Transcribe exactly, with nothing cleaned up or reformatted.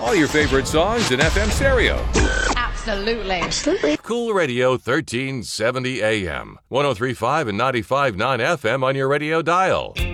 All your favorite songs in F M stereo. Absolutely. Absolutely. Cool Radio thirteen seventy A M. one oh three point five and ninety-five point nine F M on your radio dial.